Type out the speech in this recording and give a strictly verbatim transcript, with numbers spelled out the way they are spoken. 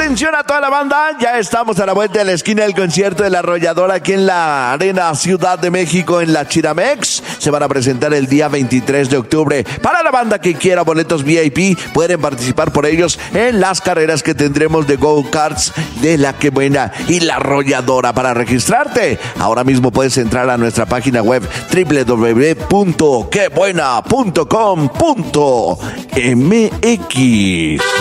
Atención a toda la banda, ya estamos a la vuelta de la esquina del concierto de La Arrolladora aquí en la Arena Ciudad de México en la Chiramex. Se van a presentar el día veintitrés de octubre. Para la banda que quiera boletos V I P, pueden participar por ellos en las carreras que tendremos de go-karts de La Que Buena y La Arrolladora. Para registrarte, ahora mismo puedes entrar a nuestra página web doble u doble u doble u punto que buena punto com punto m x.